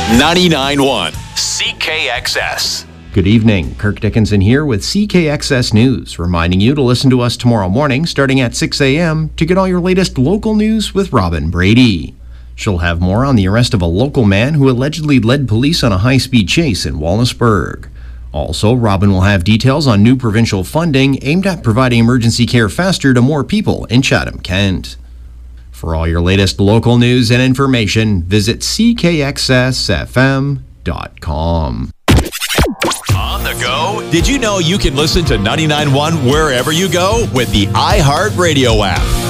99.1 CKXS. Good evening. Kirk Dickinson here with CKXS News, reminding you to listen to us tomorrow morning starting at 6 a.m. to get all your latest local news with Robin Brady. She'll have more on the arrest of a local man who allegedly led police on a high-speed chase in Wallaceburg. Also, Robin will have details on new provincial funding aimed at providing emergency care faster to more people in Chatham-Kent. For all your latest local news and information, visit ckxsfm.com. On the go? Did you know you can listen to 99.1 wherever you go with the iHeartRadio app?